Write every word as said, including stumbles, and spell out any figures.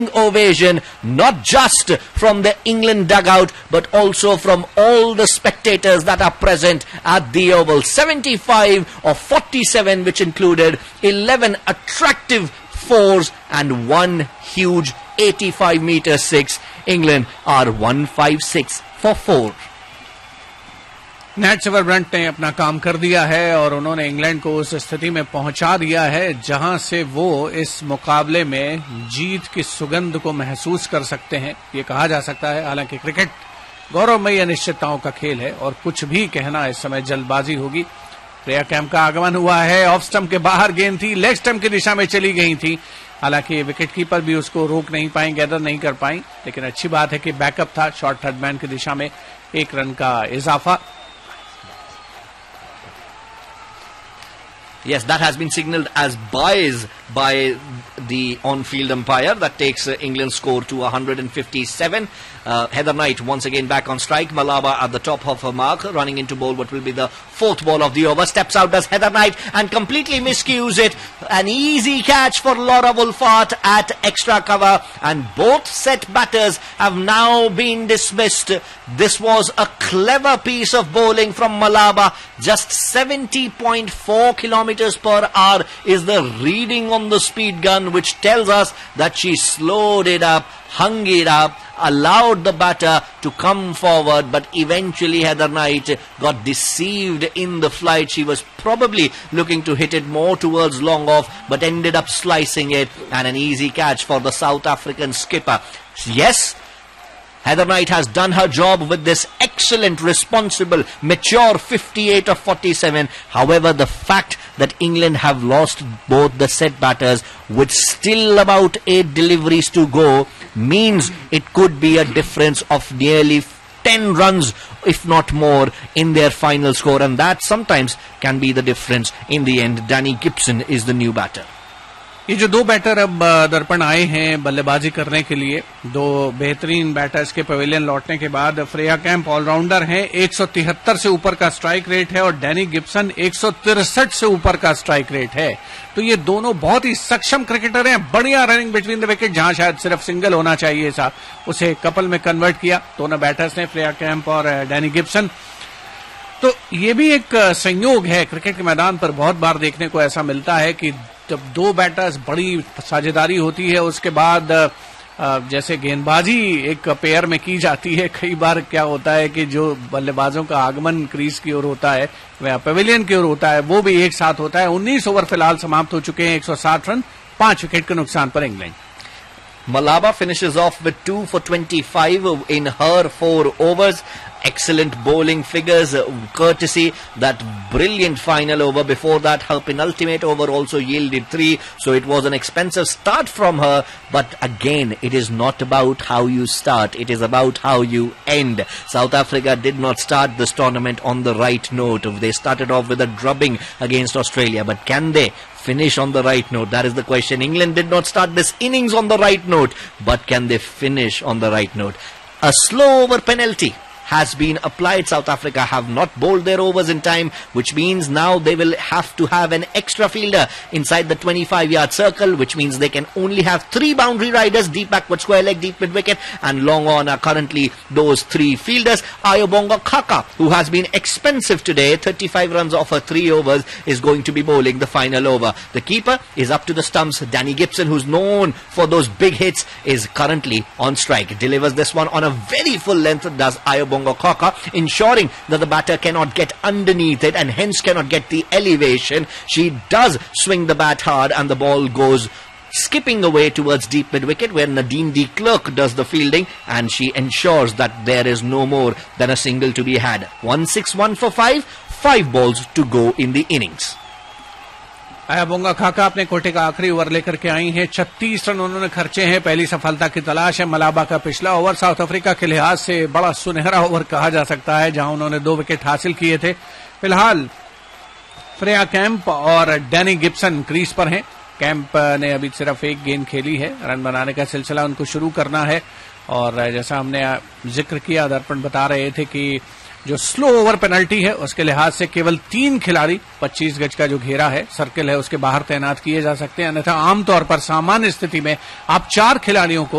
ovation, not just from the England dugout, but also from all the spectators that are present at the Oval. seventy-five of forty-seven, which included eleven attractive fours and one huge eighty-five meter six. England are one fifty-six for four. Net saver Brunt ने अपना काम कर दिया है और उन्होंने England को उस स्थिति में पहुंचा दिया है जहां से वो इस मुकाबले में जीत की सुगंध को महसूस कर सकते हैं, ये कहा जा सकता है। हालांकि क्रिकेट गौरवमयी अनिश्चितताओं का खेल है और कुछ भी कहना इस समय जल्दबाजी होगी। फ्रेया कैम्प का आगमन हुआ है, ऑफ स्टंप के बाहर गेंद थी, लेग स्टंप की दिशा में चली गई थी। हालांकि विकेट कीपर भी उसको रोक नहीं पाई, गैदर नहीं कर पाई, लेकिन अच्छी बात है कि बैकअप था। शॉर्ट थर्ड मैन की दिशा में एक रन का इजाफा। Yes, that has been signalled as buys by the on-field umpire. That takes uh, England's score to one fifty-seven. Uh, Heather Knight once again back on strike. Malaba at the top of her mark, running into bowl what will be the fourth ball of the over. Steps out does Heather Knight and completely miscues it. An easy catch for Laura Wolfart at extra cover, and both set batters have now been dismissed. This was a clever piece of bowling from Malaba. Just seventy point four kilometers per hour is the reading on the speed gun, which tells us that she slowed it up, hung it up, allowed the batter to come forward, but eventually Heather Knight got deceived in the flight. She was probably looking to hit it more towards long off, but ended up slicing it, and an easy catch for the South African skipper. Yes, Heather Knight has done her job with this excellent, responsible, mature fifty-eight of forty-seven. However, the fact that England have lost both the set batters with still about eight deliveries to go means it could be a difference of nearly ten runs, if not more, in their final score, and that sometimes can be the difference in the end. Danny Gibson is the new batter. ये जो दो batter अब दर्पण आए हैं बल्लेबाजी करने के लिए, दो बेहतरीन बैटर्स के पवेलियन लौटने के बाद, फ्रेया कैम्प ऑलराउंडर हैं, एक सौ तिहत्तर से ऊपर का स्ट्राइक रेट है और डैनी गिब्सन एक सौ तिरसठ से ऊपर का स्ट्राइक रेट है। तो ये दोनों बहुत ही सक्षम क्रिकेटर हैं। बढ़िया रनिंग बिटवीन द विकेट, जहां शायद सिर्फ सिंगल होना चाहिए था, उसे कपल में कन्वर्ट किया दोनों बैटर्स ने, फ्रेया कैम्प और डैनी गिब्सन। तो ये भी एक संयोग है क्रिकेट के मैदान पर, बहुत बार देखने को ऐसा मिलता है कि जब दो बैटर्स बड़ी साझेदारी होती है, उसके बाद जैसे गेंदबाजी एक पेयर में की जाती है, कई बार क्या होता है कि जो बल्लेबाजों का आगमन क्रीज की ओर होता है वह पवेलियन की ओर होता है, वो भी एक साथ होता है। उन्नीस ओवर फिलहाल समाप्त हो चुके हैं, एक सौ साठ रन, पांच विकेट के नुकसान पर England. Malaba finishes off with two for twenty-five in her four overs. Excellent bowling figures, uh, courtesy that brilliant final over. Before that, her penultimate over also yielded three, so it was an expensive start from her. But again, it is not about how you start, it is about how you end. South Africa did not start this tournament on the right note. They started off with a drubbing against Australia, but can they finish on the right note? That is the question. England did not start this innings on the right note, but can they finish on the right note? A slow over penalty has been applied. South Africa have not bowled their overs in time, which means now they will have to have an extra fielder inside the twenty-five yard circle, which means they can only have three boundary riders, deep backward square leg, deep mid wicket, and long on are currently those three fielders. Ayobonga Khaka, who has been expensive today, thirty-five runs off her three overs, is going to be bowling the final over. The keeper is up to the stumps. Danny Gibson, who's known for those big hits, is currently on strike. Delivers this one on a very full length, does Ayobonga Khaka, ensuring that the batter cannot get underneath it and hence cannot get the elevation. She does swing the bat hard and the ball goes skipping away towards deep mid wicket, where Nadine de Klerk does the fielding, and she ensures that there is no more than a single to be had. one sixty-one for five, five balls to go in the innings. Ayabonga Khaka अपने कोटे का आखिरी over लेकर के आई हैं, छत्तीस run उन्होंने खर्चे हैं, पहली सफलता की तलाश है। मलाबा का पिछला ओवर साउथ अफ्रीका के लिहाज से बड़ा सुनहरा ओवर कहा जा सकता है, जहां उन्होंने दो विकेट हासिल किए थे। फिलहाल फ्रेया कैम्प और डैनी गिब्सन क्रीज पर हैं। कैम्प ने अभी सिर्फ एक गेंद खेली है, रन बनाने का सिलसिला उनको शुरू करना है। और जैसा हमने जिक्र किया, दर्पण बता रहे थे कि जो स्लो ओवर पेनल्टी है उसके लिहाज से केवल तीन खिलाड़ी पच्चीस गज का जो घेरा है, सर्कल है, उसके बाहर तैनात किए जा सकते हैं। अन्यथा आमतौर पर सामान्य स्थिति में आप चार खिलाड़ियों को